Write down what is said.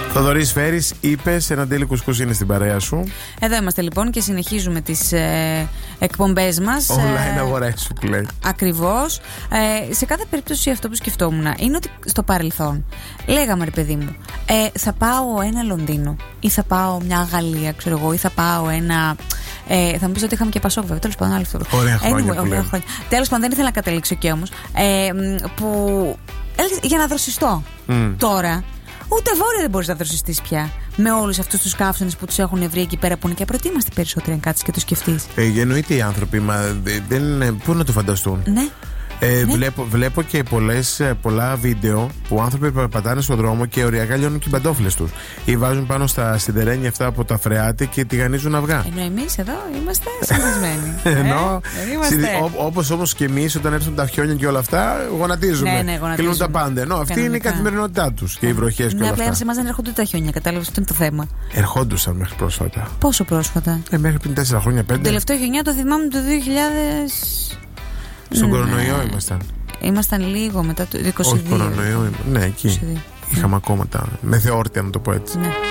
Θοδωρής Φέρης, είπες, ένα τέλει κουσκούς είναι στην παρέα σου. Εδώ είμαστε λοιπόν και συνεχίζουμε τις εκπομπές μας. Όλα είναι αγορές σου που λέει. Ακριβώς. Σε κάθε περίπτωση αυτό που σκεφτόμουν είναι ότι στο παρελθόν λέγαμε, ρε παιδί μου, θα πάω ένα Λονδίνο ή θα πάω μια Γαλλία, ξέρω εγώ, ή θα πάω ένα. Θα μου πεις ότι είχαμε και Πασόκ, βέβαια. Τέλος πάντων, άλλη αυτό. Ωραία χρόνια. Τέλος πάντων, δεν ήθελα να καταλήξω εκεί όμως. Που για να δροσιστώ τώρα. Ούτε βόρεια δεν μπορείς να δροσιστείς πια. Με όλους αυτούς τους καύσονες που τους έχουν βρει εκεί πέρα που είναι και προετοίμαστοι περισσότεροι, αν κάτσεις και το σκεφτείς. Εννοείται οι άνθρωποι, μα πού να το φανταστούν. Ναι. Ναι. Βλέπω και πολλά βίντεο που άνθρωποι περπατάνε στον δρόμο και οριακά λιώνουν και οι παντόφλες τους. Ή βάζουν πάνω στα σιδερένια αυτά από τα φρεάτη και τηγανίζουν αυγά. Ενώ εμείς εδώ είμαστε συνηθισμένοι. Όπως όμως και εμείς όταν έρθουν τα χιόνια και όλα αυτά, γονατίζουμε. Ναι, κλείνουν τα πάντα. Ενώ αυτή είναι η καθημερινότητά τους και οι βροχές και όλα αυτά. Ναι, σε εμάς δεν έρχονται τα χιόνια, κατάλαβες, αυτό είναι το θέμα. Ερχόντουσαν μέχρι πρόσφατα. Πόσο πρόσφατα? Μέχρι πριν 4 χρόνια, 5. Το τελευταίο χιονιά το θυμάμαι το 2000. Στον κορονοϊό ήμασταν. Ήμασταν λίγο μετά το 22. Όχι κορονοϊό, ναι, εκεί. 22. Είχαμε ακόμα τα μεθεόρτια, να το πω έτσι. Ναι.